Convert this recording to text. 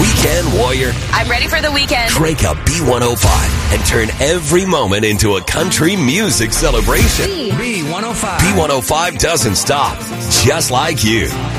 Weekend warrior. I'm ready for the weekend. Crank up B105 and turn every moment into a country music celebration. B105. B105 doesn't stop, just like you.